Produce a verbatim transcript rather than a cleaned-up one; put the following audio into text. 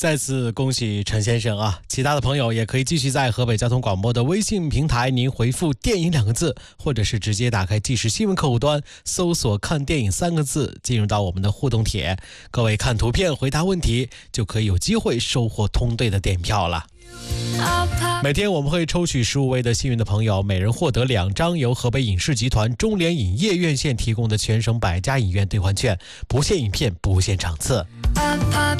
再次恭喜陈先生啊！其他的朋友也可以继续在河北交通广播的微信平台，您回复电影两个字，或者是直接打开即时新闻客户端，搜索看电影三个字，进入到我们的互动帖。各位看图片回答问题，就可以有机会收获通兑的电票了。每天我们会抽取十五位的幸运的朋友，每人获得两张由河北影视集团中联影业院线提供的全省百家影院兑换券，不限影片，不限场次。